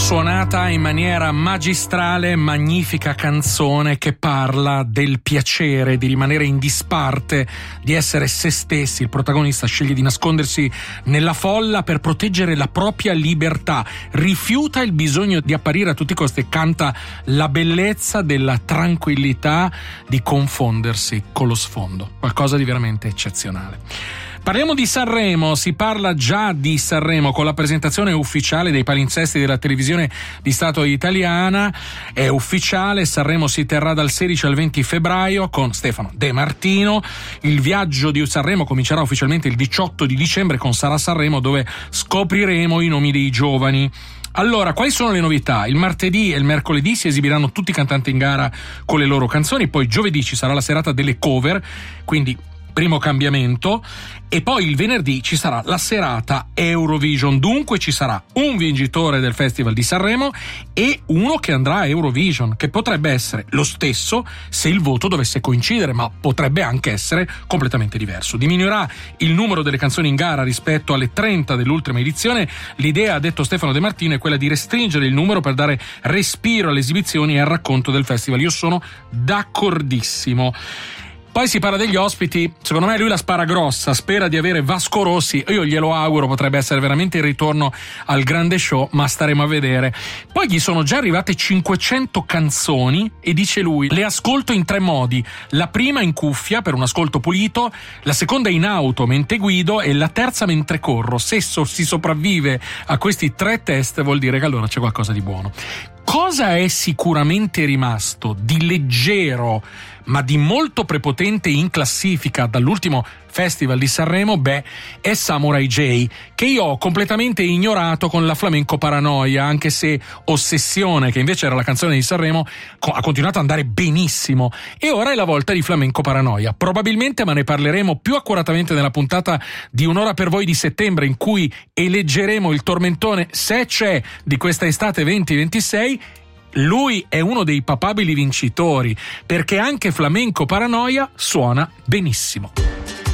Suonata in maniera magistrale, magnifica canzone che parla del piacere di rimanere in disparte, di essere se stessi. Il protagonista sceglie di nascondersi nella folla per proteggere la propria libertà, rifiuta il bisogno di apparire a tutti i costi e canta la bellezza della tranquillità di confondersi con lo sfondo. Qualcosa di veramente eccezionale. Parliamo di Sanremo, si parla già di Sanremo con la presentazione ufficiale dei palinsesti della televisione di Stato italiana. È ufficiale, Sanremo si terrà dal 16 al 20 febbraio con Stefano De Martino. Il viaggio di Sanremo comincerà ufficialmente il 18 di dicembre con Sarà Sanremo, dove scopriremo i nomi dei giovani. Allora, quali sono le novità? Il martedì e il mercoledì si esibiranno tutti i cantanti in gara con le loro canzoni, poi giovedì ci sarà la serata delle cover, quindi primo cambiamento, e poi il venerdì ci sarà la serata Eurovision. Dunque ci sarà un vincitore del Festival di Sanremo e uno che andrà a Eurovision, che potrebbe essere lo stesso se il voto dovesse coincidere, ma potrebbe anche essere completamente diverso. Diminuirà il numero delle canzoni in gara rispetto alle 30 dell'ultima edizione. L'idea, ha detto Stefano De Martino, è quella di restringere il numero per dare respiro alle esibizioni e al racconto del festival. Io sono d'accordissimo. Poi si parla degli ospiti, secondo me lui la spara grossa, spera di avere Vasco Rossi, io glielo auguro, potrebbe essere veramente il ritorno al grande show, ma staremo a vedere. Poi gli sono già arrivate 500 canzoni e dice lui: le ascolto in 3 modi, la prima in cuffia per un ascolto pulito, la seconda in auto mentre guido e la terza mentre corro. Se si sopravvive a questi 3 test vuol dire che allora c'è qualcosa di buono. Cosa è sicuramente rimasto di leggero ma di molto prepotente in classifica dall'ultimo Festival di Sanremo? È Samurai J, che io ho completamente ignorato con la Flamenco Paranoia, anche se Ossessione, che invece era la canzone di Sanremo, ha continuato ad andare benissimo, e ora è la volta di Flamenco Paranoia. Probabilmente, ma ne parleremo più accuratamente nella puntata di Un'ora per voi di settembre, in cui eleggeremo il tormentone, se c'è, di questa estate 2026. Lui è uno dei papabili vincitori, perché anche Flamenco Paranoia suona benissimo.